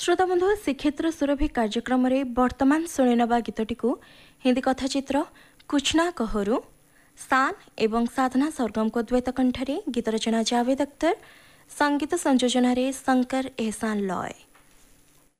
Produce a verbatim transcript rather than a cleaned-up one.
श्रोता बंधु श्रीक्षेत्र सुरभि कार्यक्रम रे वर्तमान शुणिनवा गीतटी को हिंदी कथाचित्र कुछ ना कहरु शान एवं साधना सरगम को द्वैत कंठरे गीत रचना जावेद अख्तर संगीत संयोजन रे शंकर एहसान लॉय।